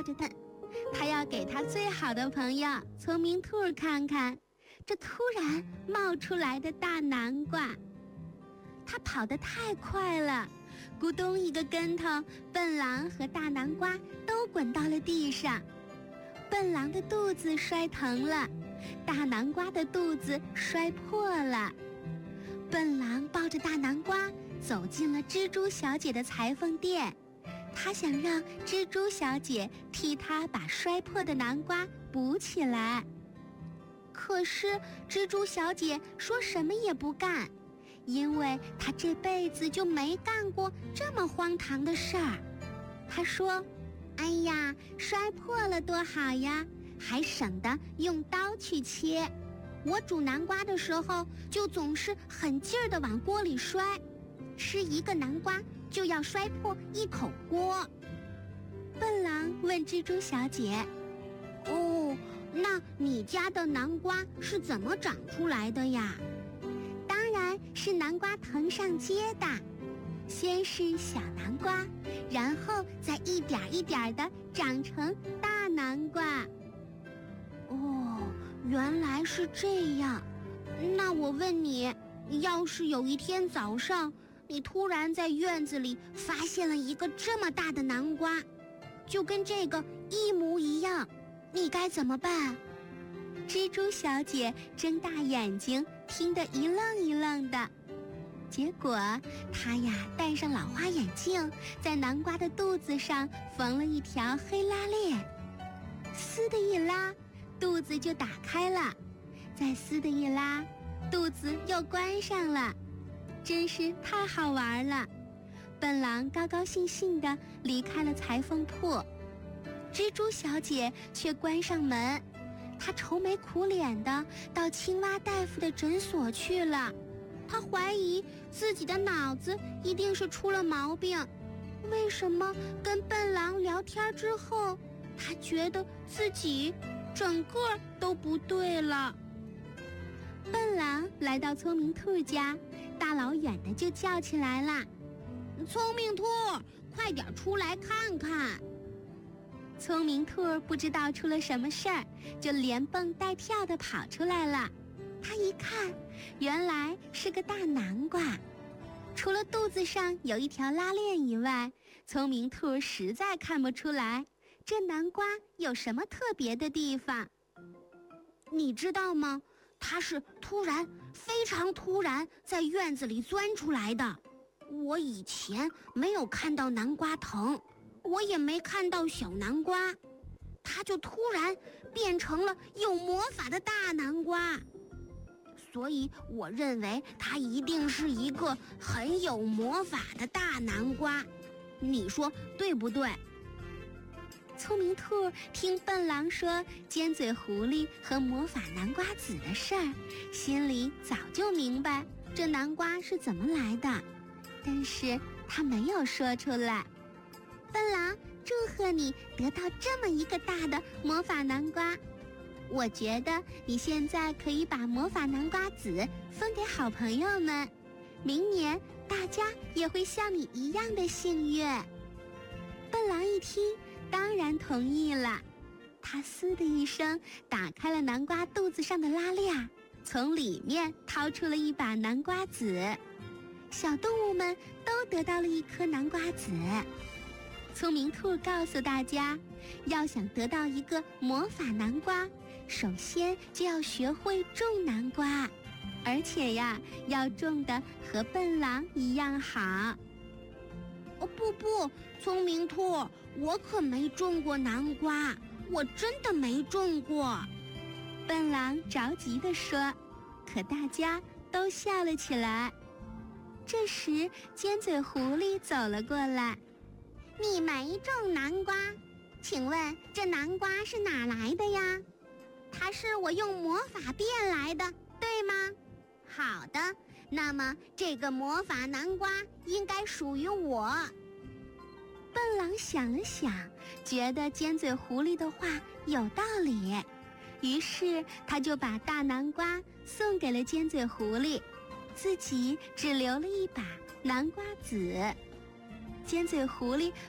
着它，他要给他最好的朋友聪明兔看看这突然冒出来的大南瓜。他跑得太快了，咕咚一个跟头，笨狼和大南瓜都滚到了地上。笨狼的肚子摔疼了，大南瓜的肚子摔破了。笨狼抱着大南瓜走进了蜘蛛小姐的裁缝店，他想让蜘蛛小姐替他把摔破的南瓜补起来。可是蜘蛛小姐说什么也不干，因为她这辈子就没干过这么荒唐的事儿。她说：哎呀，摔破了多好呀，还省得用刀去切。我煮南瓜的时候就总是狠劲儿地往锅里摔，吃一个南瓜就要摔破一口锅。笨狼问蜘蛛小姐：哦，那你家的南瓜是怎么长出来的呀？当然是南瓜藤上结的，先是小南瓜，然后再一点一点地长成大南瓜。哦，原来是这样。那我问你，要是有一天早上，你突然在院子里发现了一个这么大的南瓜，就跟这个一模一样，你该怎么办？蜘蛛小姐睁大眼睛，听得一愣一愣的。结果她呀戴上老花眼镜，在南瓜的肚子上缝了一条黑拉链，嘶的一拉，肚子就打开了，再嘶的一拉，肚子又关上了，真是太好玩了。笨狼高高兴兴地离开了裁缝铺，蜘蛛小姐却关上门，她愁眉苦脸地到青蛙大夫的诊所去了。她怀疑自己的脑子一定是出了毛病，为什么跟笨狼聊天之后，她觉得自己整个都不对了。笨狼来到聪明兔家，大老远的就叫起来了：聪明兔，快点出来看看。聪明兔不知道出了什么事儿，就连蹦带跳地跑出来了。他一看，原来是个大南瓜，除了肚子上有一条拉链以外，聪明兔实在看不出来这南瓜有什么特别的地方。你知道吗？它是非常突然在院子里钻出来的。我以前没有看到南瓜藤，我也没看到小南瓜，它就突然变成了有魔法的大南瓜。所以我认为它一定是一个很有魔法的大南瓜，你说对不对？聪明兔听笨狼说尖嘴狐狸和魔法南瓜籽的事儿，心里早就明白这南瓜是怎么来的，但是他没有说出来。笨狼，祝贺你得到这么一个大的魔法南瓜，我觉得你现在可以把魔法南瓜籽分给好朋友们，明年大家也会像你一样的幸运。笨狼一听，当然同意了。他嘶的一声打开了南瓜肚子上的拉链，从里面掏出了一把南瓜籽，小动物们都得到了一颗南瓜籽。聪明兔告诉大家，要想得到一个魔法南瓜，首先就要学会种南瓜，而且呀，要种得和笨狼一样好。哦不，聪明兔，我可没种过南瓜，我真的没种过。笨狼着急地说，可大家都笑了起来。这时，尖嘴狐狸走了过来。你没种南瓜，请问这南瓜是哪来的呀？它是我用魔法变来的，对吗？好的，那么这个魔法南瓜应该属于我。笨狼想了想，觉得尖嘴狐狸的话有道理，于是他就把大南瓜送给了尖嘴狐狸，自己只留了一把南瓜籽。尖嘴狐狸